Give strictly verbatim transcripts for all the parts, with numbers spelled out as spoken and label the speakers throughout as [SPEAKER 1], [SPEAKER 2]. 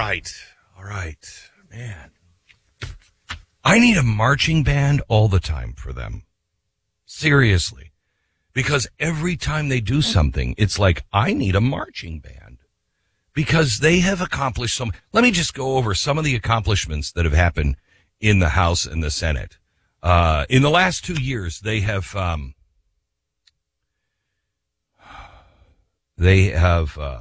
[SPEAKER 1] right. All right. Man. I need a marching band all the time for them. Seriously. Because every time they do something, it's like, I need a marching band. Because they have accomplished some. Let me just go over some of the accomplishments that have happened in the House and the Senate. Uh, in the last two years, they have, um, they have, uh,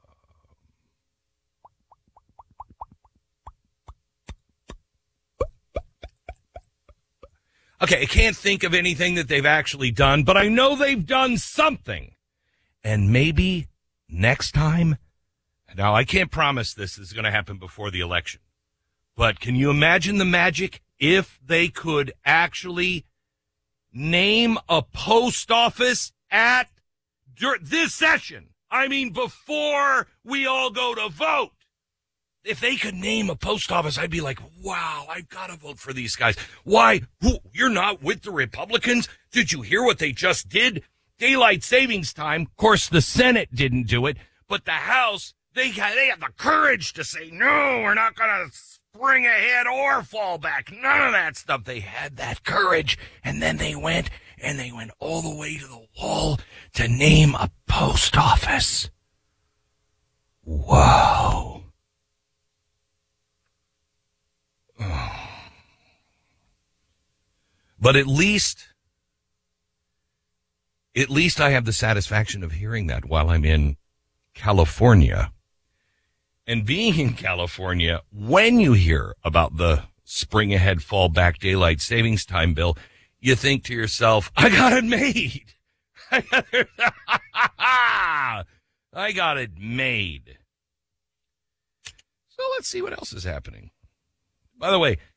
[SPEAKER 1] okay, I can't think of anything that they've actually done, but I know they've done something. And maybe next time, now I can't promise this is going to happen before the election, but can you imagine the magic if they could actually name a post office at dur- this session? I mean, before we all go to vote. If they could name a post office, I'd be like, wow, I've got to vote for these guys. Why? Who? You're not with the Republicans? Did you hear what they just did? Daylight savings time. Of course, the Senate didn't do it, but the House, they had, they had the courage to say, no, we're not going to spring ahead or fall back. None of that stuff. They had that courage, and then they went, and they went all the way to the wall to name a post office. Whoa. But at least, at least I have the satisfaction of hearing that while I'm in California. And being in California, when you hear about the spring ahead, fall back daylight savings time bill, you think to yourself, I got it made. I got it, I got it made. So let's see what else is happening. By the way,